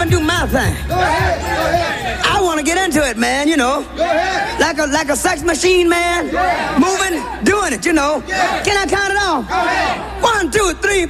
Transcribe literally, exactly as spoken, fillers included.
gonna do my thing. Go ahead. Go ahead. I want to get into it, man, you know. Go ahead. Like a like a sex machine, man. Yeah. Moving, doing it, you know. Yeah. Can I count it off? Go ahead. One, two, three.